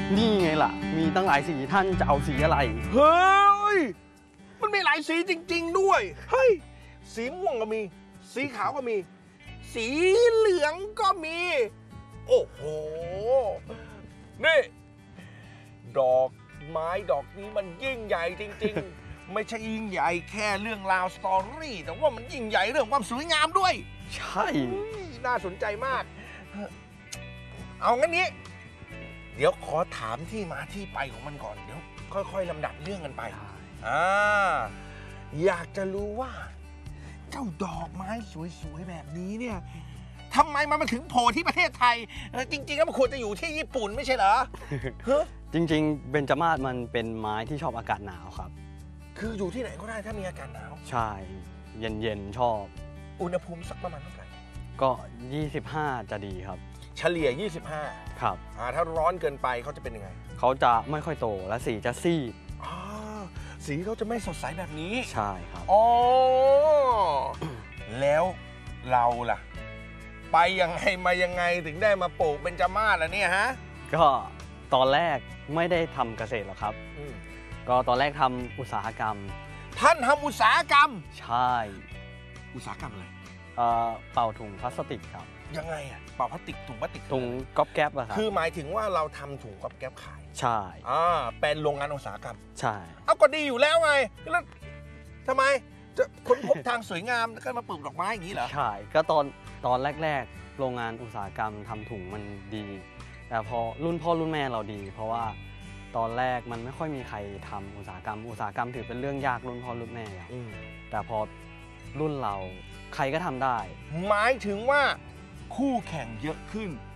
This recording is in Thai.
นี่ไงล่ะ มีตั้งหลายสีท่านจะเอาสีอะไรเฮ้ย มันมีหลายสีจริงๆด้วย เฮ้ย สีม่วงก็มี สีขาวก็มี สีเหลืองก็มี โอ้โห นี่ ดอกไม้ดอกนี้มันยิ่งใหญ่จริงๆ ไม่ใช่ยิ่งใหญ่แค่เรื่องราวสตอรี่ แต่ว่ามันยิ่งใหญ่เรื่องความสวยงามด้วยใช่น่าสนใจมาก เอางั้นนี้ เดี๋ยวขอถามที่มาที่ไปของมันก่อน เดี๋ยวค่อยๆลำดับเรื่องกันไป อยากจะรู้ว่า เจ้าดอกไม้สวยๆแบบนี้เนี่ยทำไมมันมาถึงโผล่ที่ประเทศไทย จริงๆแล้วมันควรจะอยู่ที่ญี่ปุ่นไม่ใช่เหรอจริงๆเบญจมาศมันเป็นไม้ที่ชอบอากาศหนาวครับคืออยู่ที่ไหนก็ได้ถ้ามีอากาศหนาวใช่ เย็นๆชอบอุณหภูมิสักประมาณเท่าไหร่ก็ 25 จะดีครับเฉลี่ย 25 ครับถ้าร้อนเกินไปเขาจะเป็นยังไงเขาจะไม่ค่อยโตและสีจะซีดสีเขาจะไม่สดใสแบบนี้ใช่ครับอ๋อ แล้วเราล่ะ ไปยังไงมายังไงถึงได้มาปลูกเบญจมาศล่ะเนี่ยฮะก็ตอนแรกไม่ได้ทำเกษตรหรอกครับ ก็ตอนแรกทำอุตสาหกรรมท่านทำอุตสาหกรรมใช่อุตสาหกรรมอะไรเป่าถุงพลาสติกครับยังไงอะเป่าพลาสติกถุงพลาสติกถุงก๊อบแก๊บอะครับคือหมายถึงว่าเราทำถุงกับแก๊บขายใช่เป็นโรงงานอุตสาหกรรมใช่เอาก็ดีอยู่แล้วไงแล้วทำไมจะค้นพบทางสวยงามแล้วก็มาปลูกดอกไม้อย่างนี้เหรอใช่ ก็ตอนแรกๆ โรงงานอุตสาหกรรมทำถุงมันดี แต่พอรุ่นพ่อรุ่นแม่เราดี เพราะว่าตอนแรกมันไม่ค่อยมีใครทำอุตสาหกรรม อุตสาหกรรมถือเป็นเรื่องยากรุ่นพ่อรุ่นแม่ครับแต่พอรุ่นเราใครก็ทำได้หมายถึงว่าคู่แข่งเยอะขึ้น